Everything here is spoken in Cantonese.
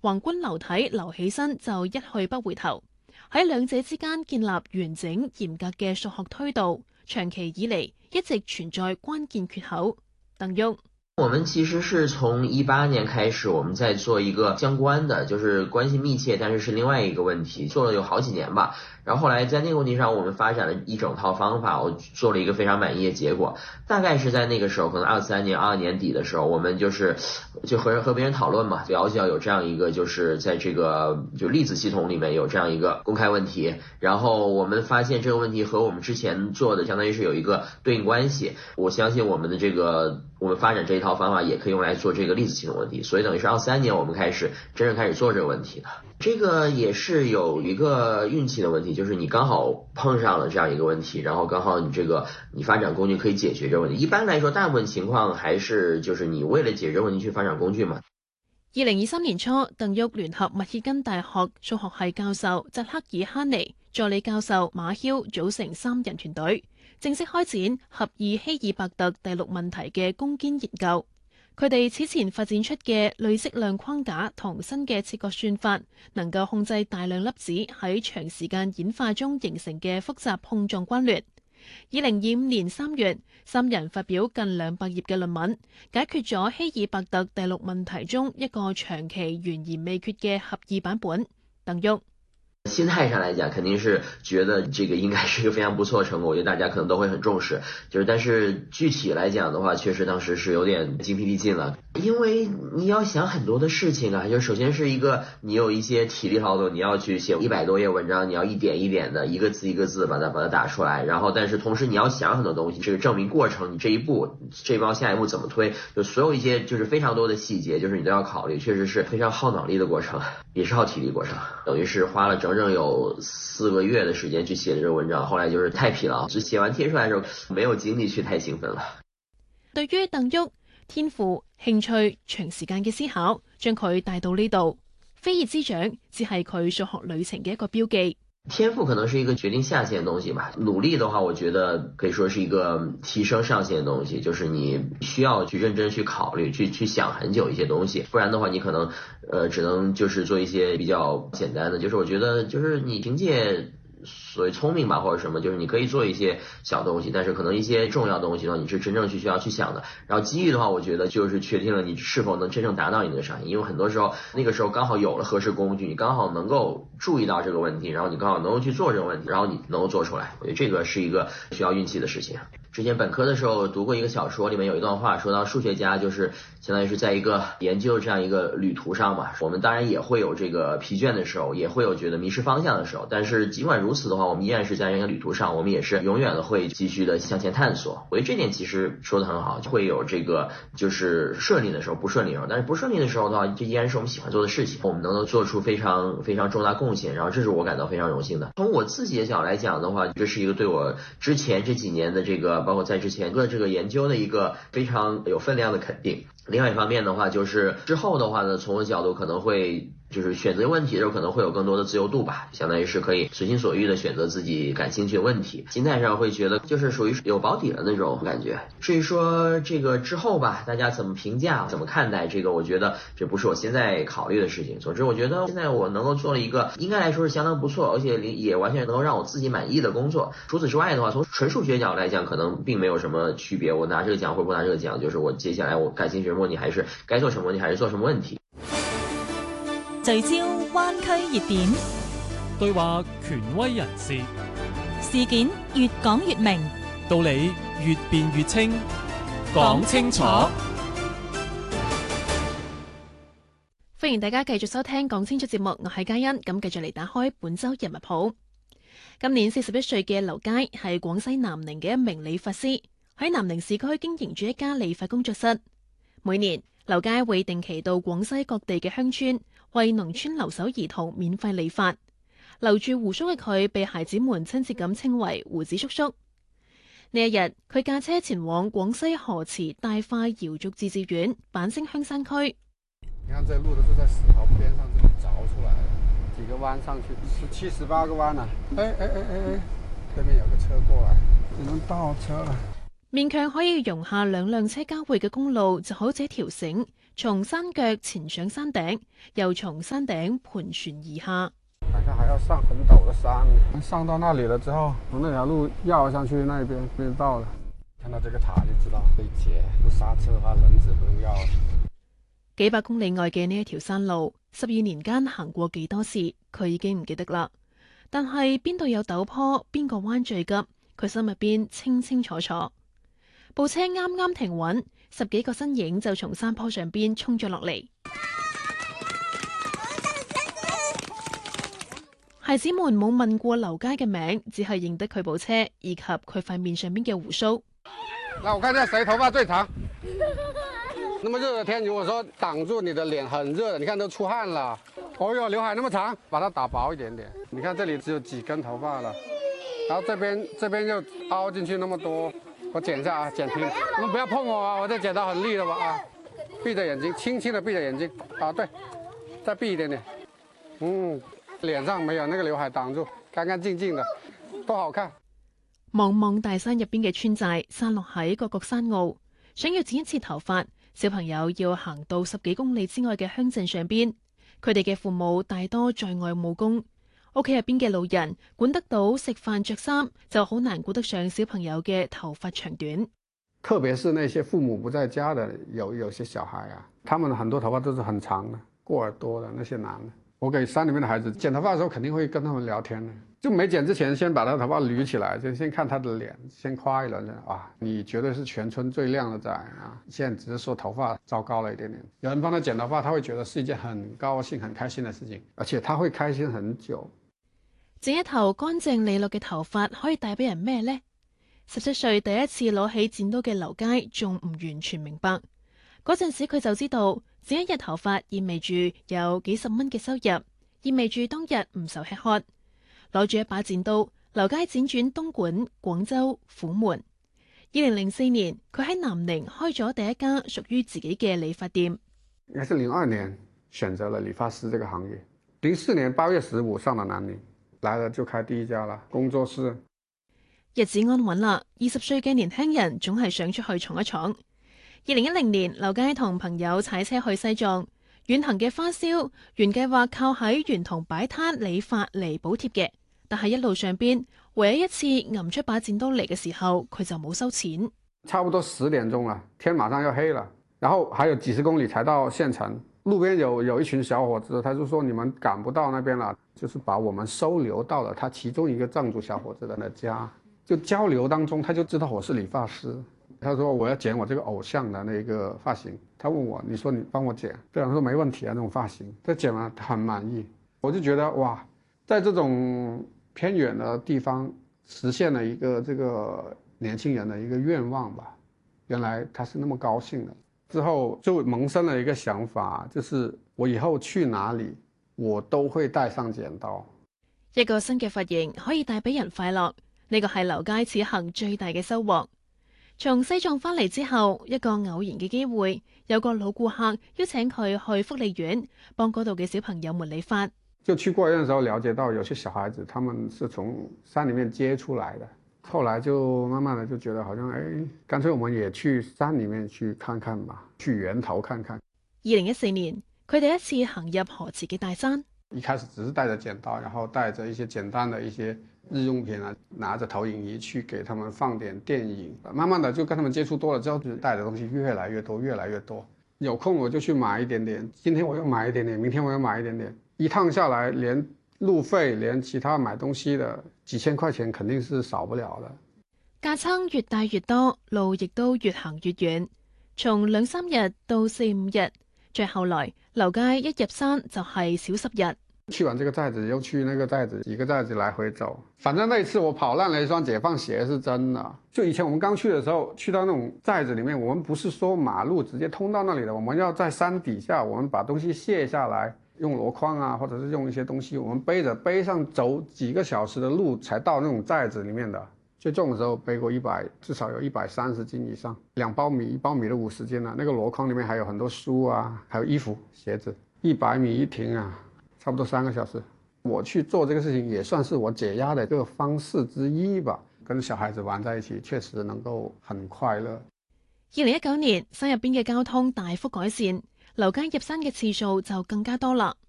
橫觀流體留起身就一去不回頭。喺兩者之間建立完整嚴格嘅數學推導，長期以嚟一直存在關鍵缺口。鄧旭。 我们其实是从18年开始，我们在做一个相关的，就是关系密切，但是是另外一个问题，做了有好几年吧。然后后来在那个问题上，我们发展了一整套方法，我做了一个非常满意的结果。大概是在那个时候，可能23年、22年底的时候，我们就和别人讨论嘛，了解到有这样一个，就是在这个就粒子系统里面有这样一个公开问题，然后我们发现这个问题和我们之前做的相当于是有一个对应关系。我相信我们的我们发展这一套方法也可以用来做这个粒子系统问题，所以等于是23年我们真正开始做这个问题的。这个也是有一个运气的问题，就是你刚好碰上了这样一个问題，然後剛好你發展工具可以解決這個問題。一般來說，大部分情況還是就是你為了解決這個問題去發展工具嘛。 2023年初，鄧旭聯合密歇根大學數學系教授扎克爾哈尼、助理教授馬梟組成3人團隊，正式開展狹義希爾伯特第6問題嘅攻堅研究。佢哋此前發展出嘅累積量框架同新嘅切割算法，能夠控制大量粒子喺長時間演化中形成嘅複雜碰撞關聯。2025年3月，3人發表近200頁嘅論文，解決咗希爾伯特第6問題中一個長期懸而未決嘅狹義版本。鄧旭。 心態上來講，肯定是覺得這個應該是一個非常不錯的成果，我覺得大家可能都會很重視。但是具體來講的話，確實當時是有點精疲力盡了，因為你要想很多的事情啊，就首先是一個你有一些體力勞動，你要去寫100多頁文章，你要一點一點的一個字一個字把它打出來，然後但是同時你要想很多東西，這個證明過程，你這一步下一步怎麼推，就所有一些就是非常多的細節，就是你都要考慮，確實是非常耗腦力的過程，也是耗體力過程，等於是花了整整有4個月的時間去寫這個文章，後來就是太疲勞，就寫完貼出來的時候沒有精力去太興奮了。 對於鄧旭，天賦、興趣、長時間嘅思考，將佢帶到呢度。非葉之長只係佢數學旅程嘅一個標記。 天賦可能是一個決定下限的東西吧，努力的話我覺得可以說是一個提升上限的東西，就是你需要去認真去考慮，去想很久一些東西，不然的話你可能只能就是做一些比較簡單的，就是我覺得就是你憑借所謂聰明吧或者什麼，就是你可以做一些小東西，但是可能一些重要的東西呢，你是真正需要去想的。然後機遇的話，我覺得就是確定了你是否能真正達到你那個上限，因為很多時候那個時候剛好有了合適工具，你剛好能夠注意到這個問題，然後你剛好能夠去做這個問題，然後你能夠做出來，我覺得這個是一個需要運氣的事情。之前本科的時候讀過一個小說，裡面有一段話說到數學家就是相當於是在一個研究這樣一個旅途上嘛，我們當然也會有這個疲倦的時候，也會有覺得迷失方向的時候，但是儘管如此的話，我們依然是在這個旅途上，我們也是永遠的會繼續的向前探索。我覺得這點其實說得很好，會有這個就是順利的時候，不順利的時候，但是不順利的時候的話，這依然是我們喜歡做的事情，我們能夠做出非常非常重大貢獻，然後這是我感到非常榮幸的。從我自己的角度來講的話，這是一個對我之前這幾年的這個包括在之前的這個研究的一個非常有分量的肯定。另外一方面的話，就是之後的話呢，從我的角度可能會就是選擇問題的時候可能會有更多的自由度吧，相當於是可以隨心所欲的選擇自己感興趣的問題，心態上會覺得就是屬於有保底的那種感覺。至於說這個之後吧，大家怎麼評價怎麼看待這個，我覺得這不是我現在考慮的事情。總之我覺得現在我能夠做了一個應該來說是相當不錯，而且也完全能夠讓我自己滿意的工作。除此之外的話，從純數學角度來講可能並沒有什麼區別，我拿這個獎或不拿這個獎，就是我接下來我感興趣的問題還是該做什麼問題還是做什麼問題。 聚焦灣區熱點， 對話權威人士， 事件越講越明， 道理越辯越清，講清楚。 歡迎大家繼續收聽講清楚節目，我係嘉欣，咁繼續嚟打開本周人物譜。今年41歲嘅劉佳係廣西南寧嘅一名理髮師，喺南寧市區經營住一家理髮工作室。每年劉佳會定期到廣西各地嘅鄉村，為農村留守兒童免費理髮。留住鬍鬚嘅佢，被孩子們親切咁稱為鬍子叔叔。呢一日，佢駕車前往廣西河池大化瑤族自治縣板星鄉山區。 你看這路都是在石頭邊上這裡鑿出來的，幾個彎上去是78個彎啊！哎，對面有個車過來，只能倒車了。 勉強可以容下2輛車交匯嘅公路，就好似一條繩， 從山腳潛上山頂，又從山頂盤旋而下。 好像還要上很陡的山，上到那裡了之後，從那條路繞上去那邊就到了。看到這個塔就知道可以截，不剎車的話輪子不用要了。 幾百公里外嘅呢一條山路，12年間行過幾多次，佢已經唔記得啦。但係邊度有陡坡，邊個彎最急，佢心入邊清清楚楚。部車啱啱停穩，10幾個身影就從山坡上邊衝咗落嚟。孩子們冇問過劉佳嘅名，只係認得佢部車以及佢塊面上邊嘅鬍鬚。 那我看下誰頭髮最長。那麼熱的天，如果說擋住你的臉很熱的，你看都出汗了。哦喲，劉海那麼長，把它打薄一點點。你看這裡只有幾根頭髮了，然後這邊又凹進去那麼多，我剪一下啊，剪平。你們不要碰我啊，我這剪刀很利的吧啊。閉着眼睛，輕輕的閉着眼睛啊，對，再閉一點點。臉上沒有那個劉海擋住，乾乾淨淨的，多好看。 茫茫大山入邊嘅村寨，散落喺各個山坳，想要剪一次頭髮，小朋友要行到10幾公里之外嘅鄉鎮上邊。佢哋嘅父母大多在外務工，屋企入邊嘅老人管得到食飯着衫，就好難顧得上小朋友嘅頭髮長短。 特別是那些父母不在家的，有些小孩啊，他們很多頭髮都是很長的，過耳朵的那些男的。我給山裡面的孩子剪頭髮的時候，肯定會跟他們聊天的。就沒剪之前，先把他頭髮捋起來，就先看他的臉，先誇一輪。啊，你絕對是全村最靚的仔啊！現在只是說頭髮糟糕了一點點。有人幫他剪頭髮，他會覺得是一件很高興、很開心的事情，而且他會開心很久。 剪一頭乾淨利落嘅頭髮可以帶俾人咩呢？17歲第一次攞起剪刀嘅劉佳仲唔完全明白，嗰陣時佢就知道剪一日頭髮意味住有幾十蚊嘅收入，意味住當日唔受吃喝。攞住一把剪刀，劉佳輾轉東莞、廣州、虎門。2004年，佢喺南寧開咗第一家屬於自己嘅理髮店。 應該是02年選擇了理髮師這個行業，04年8月15上了南寧，來了就開第一家啦工作室。 日子安穩啦，20歲嘅年輕人總係想出去闖一闖。2010年，劉佳同朋友踩車去西藏，遠行嘅花銷原計劃靠喺沿途擺攤理髮嚟補貼嘅，但係一路上邊唯一一次揞出把剪刀嚟嘅時候，佢就冇收錢。 差不多10點鐘了，天馬上要黑了，然後還有幾十公里才到縣城。路邊有一群小伙子，他就說你們趕不到那邊了，就是把我們收留到了他其中一個藏族小伙子的家。就交流當中，他就知道我是理髮師。他說我要剪我這個偶像的那個髮型。他問我，你說你幫我剪？對，我說沒問題啊，那種髮型。他剪完他很滿意，我就覺得哇，在這種偏遠的地方實現了一個這個年輕人的一個願望吧。原來他是那麼高興的。之後就萌生了一個想法，就是我以後去哪裡，我都會帶上剪刀。 一個新嘅髮型可以帶俾人快樂。呢個係劉佳此行最大嘅收穫。從西藏返嚟之後，一個偶然嘅機會，有個老顧客邀請佢去福利院幫嗰度嘅小朋友們理髮。 就去過院嘅時候了解到，有些小孩子他們是從山裡面接出來的，後來就慢慢的就覺得好像，乾脆我們也去山裡面去看看吧，去源頭看看。 2014年，佢第一次行入河池嘅大山。 一開始只是帶着剪刀，然後帶着一些簡單的一些日用品啊，拿着投影儀去給他們放點電影。慢慢的就跟他們接觸多了之後，就帶的東西越來越多，越來越多。有空我就去買一點點，今天我又買一點點，明天我又買一點點。一趟下來，連路費，連其他買東西的幾千塊錢肯定是少不了的。 架撐越帶越多，路亦都越行越遠，從2、3日到4、5日，再後來劉佳一入山就係小10日。 去完這個寨子又去那個寨子，幾個寨子來回走。反正那一次我跑爛了一雙解放鞋是真的。就以前我們剛去的時候，去到那種寨子裡面，我們不是說馬路直接通到那裡的，我們要在山底下，我們把東西卸下來，用籮筐啊，或者是用一些東西，我們背上走幾個小時的路才到那種寨子裡面的。最重的時候背過至少有130斤以上，2包米，1包米都50斤了。那個籮筐裡面還有很多書啊，還有衣服、鞋子。100米一停啊，差不多3個小時。我去做這個事情也算是我解壓的一個方式之一吧。跟小孩子玩在一起，確實能夠很快樂。 2019年，山入邊嘅交通大幅改善， 劉佳入山嘅次數就更加多啦。